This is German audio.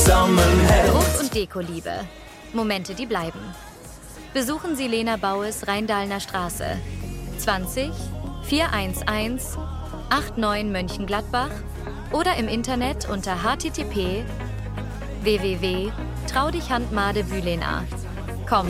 zusammenhält. Geruch und Dekoliebe. Momente, die bleiben. Besuchen Sie Lena Baues, Rheindahlener Straße. 20 411 89 Mönchengladbach oder im Internet unter http://www.traudichhandmadebülena.